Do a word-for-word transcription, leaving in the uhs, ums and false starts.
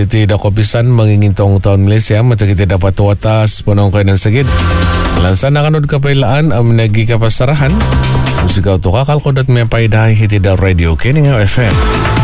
iti da kopisan mangingintong taon Malaysia mata kita dapat watas penongkoy ng sagid. Lansan na kanod kapailaan ang nagi kapasarahan. Musika to kakal ko dat may paidahay iti da radio kini nga F M.